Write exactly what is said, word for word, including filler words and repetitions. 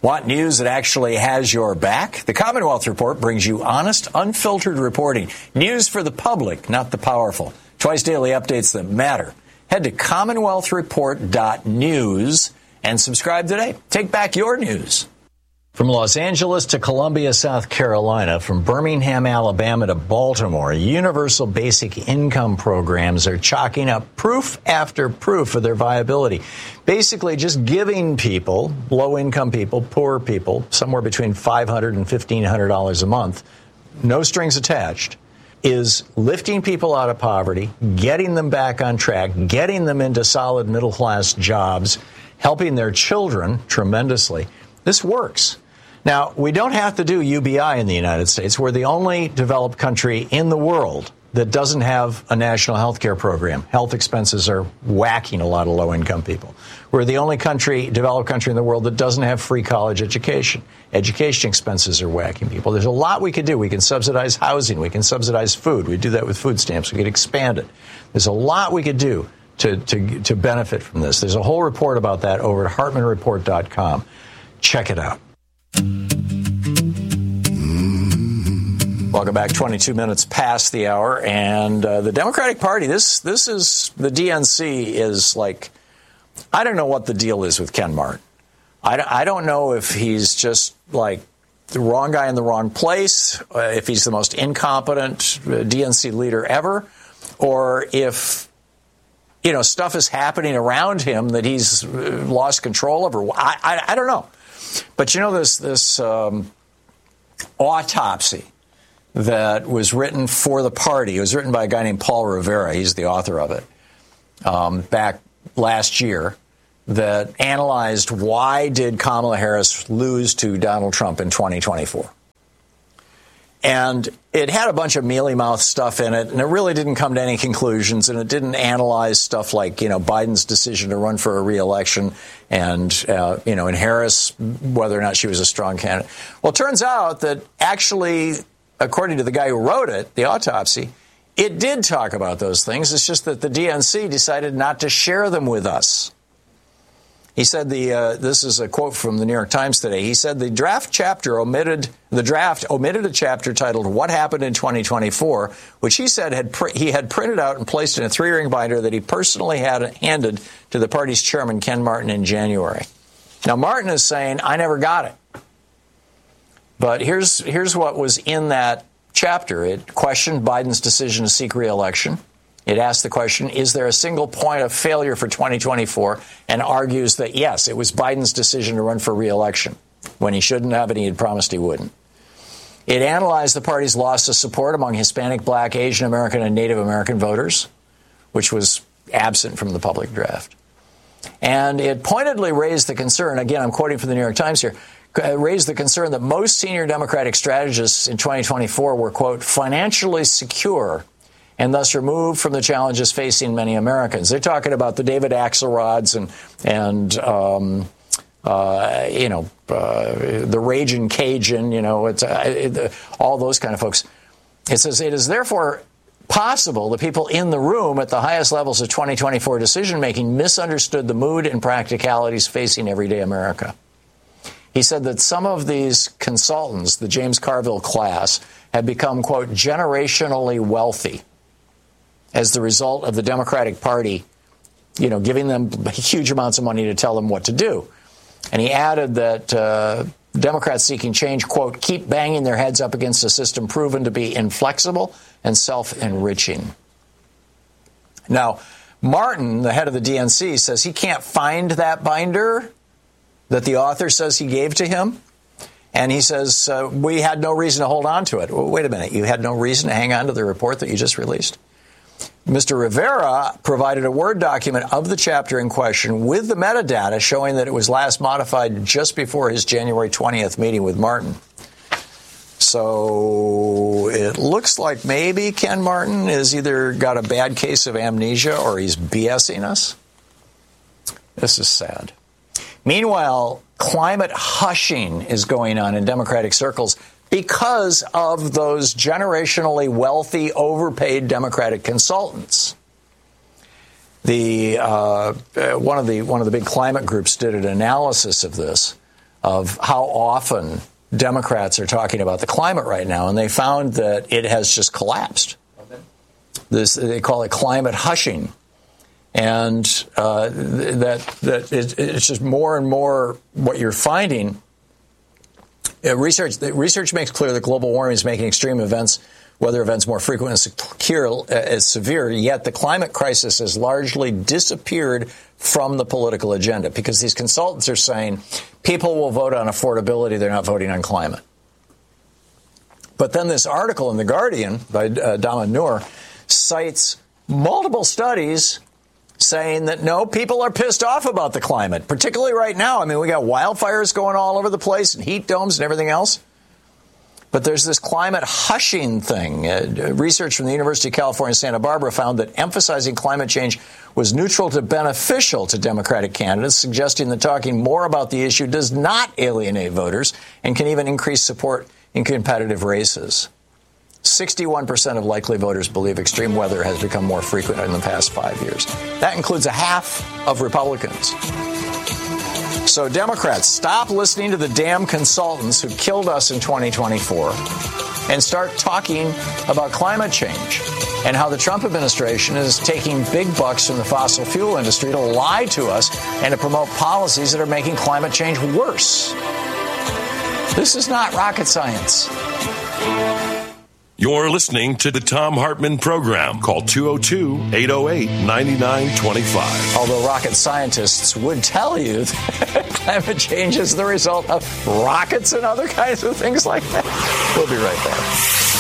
Want news that actually has your back? The Commonwealth Report brings you honest, unfiltered reporting. News for the public, not the powerful. Twice daily updates that matter. Head to commonwealth report dot news and subscribe today. Take back your news. From Los Angeles to Columbia, South Carolina, from Birmingham, Alabama to Baltimore, universal basic income programs are chalking up proof after proof of their viability. Basically, just giving people, low-income people, poor people, somewhere between five hundred dollars and fifteen hundred dollars a month, no strings attached, is lifting people out of poverty, getting them back on track, getting them into solid middle-class jobs, helping their children tremendously. This works. Now, we don't have to do U B I in the United States. We're the only developed country in the world that doesn't have a national health care program. Health expenses are whacking a lot of low-income people. We're the only country, developed country in the world that doesn't have free college education. Education expenses are whacking people. There's a lot we could do. We can subsidize housing. We can subsidize food. We do that with food stamps. We could expand it. There's a lot we could do to, to, to benefit from this. There's a whole report about that over at hartman report dot com. Check it out. Welcome back. twenty-two minutes past the hour, and uh, the Democratic Party. This this is the D N C is like, I don't know what the deal is with Ken Martin. I, I don't know if he's just like the wrong guy in the wrong place, uh, if he's the most incompetent D N C leader ever, or if you know stuff is happening around him that he's lost control over. I I, I don't know. But you know this this um, autopsy that was written for the party. It was written by a guy named Paul Rivera. He's the author of it. Um, back last year, that analyzed why did Kamala Harris lose to Donald Trump in twenty twenty-four. And it had a bunch of mealy-mouthed stuff in it, and it really didn't come to any conclusions, and it didn't analyze stuff like, you know, Biden's decision to run for a re-election and, uh, you know, and Harris, whether or not she was a strong candidate. Well, it turns out that actually, according to the guy who wrote it, the autopsy, it did talk about those things. It's just that the D N C decided not to share them with us. He said the uh, this is a quote from the New York Times today. He said the draft chapter omitted the draft omitted a chapter titled "What Happened in twenty twenty-four," which he said had pr- he had printed out and placed in a three-ring binder that he personally had handed to the party's chairman Ken Martin in January. Now Martin is saying, "I never got it." But here's here's what was in that chapter. It questioned Biden's decision to seek re-election. It asked the question, is there a single point of failure for twenty twenty-four? And argues that, yes, it was Biden's decision to run for re-election when he shouldn't have and he had promised he wouldn't. It analyzed the party's loss of support among Hispanic, Black, Asian American, and Native American voters, which was absent from the public draft. And it pointedly raised the concern, again, I'm quoting from the New York Times here, raised the concern that most senior Democratic strategists in twenty twenty-four were, quote, financially secure and thus removed from the challenges facing many Americans. They're talking about the David Axelrods and, and um, uh, you know, uh, the Ragin' Cajun, you know, it's, uh, it, all those kind of folks. It says, it is therefore possible the people in the room at the highest levels of twenty twenty-four decision-making misunderstood the mood and practicalities facing everyday America. He said that some of these consultants, the James Carville class, have become, quote, generationally wealthy as the result of the Democratic Party, you know, giving them huge amounts of money to tell them what to do. And he added that uh, Democrats seeking change, quote, keep banging their heads up against a system proven to be inflexible and self-enriching. Now, Martin, the head of the D N C, says he can't find that binder that the author says he gave to him. And he says, uh, we had no reason to hold on to it. Well, wait a minute. You had no reason to hang on to the report that you just released? Mister Rivera provided a Word document of the chapter in question with the metadata showing that it was last modified just before his January twentieth meeting with Martin. So it looks like maybe Ken Martin has either got a bad case of amnesia or he's BSing us. This is sad. Meanwhile, climate hushing is going on in Democratic circles because of those generationally wealthy, overpaid Democratic consultants. The uh, one of the one of the big climate groups did an analysis of this of how often Democrats are talking about the climate right now, and they found that it has just collapsed. Okay. This, they call it climate hushing. And uh, that that it, it's just more and more what you're finding. Uh, research research makes clear that global warming is making extreme events, weather events, more frequent and secure, uh, as severe. Yet the climate crisis has largely disappeared from the political agenda because these consultants are saying people will vote on affordability; they're not voting on climate. But then this article in The Guardian by uh, Dama Noor cites multiple studies saying that, no, people are pissed off about the climate, particularly right now. I mean, we got wildfires going all over the place and heat domes and everything else. But there's this climate hushing thing. Uh, research from the University of California, Santa Barbara found that emphasizing climate change was neutral to beneficial to Democratic candidates, suggesting that talking more about the issue does not alienate voters and can even increase support in competitive races. sixty-one percent of likely voters believe extreme weather has become more frequent in the past five years. That includes a half of Republicans. So Democrats, stop listening to the damn consultants who killed us in twenty twenty-four and start talking about climate change and how the Trump administration is taking big bucks from the fossil fuel industry to lie to us and to promote policies that are making climate change worse. This is not rocket science. You're listening to the Thom Hartmann Program. Call two oh two, eight oh eight, nine nine two five. Although rocket scientists would tell you that climate change is the result of rockets and other kinds of things like that. We'll be right back.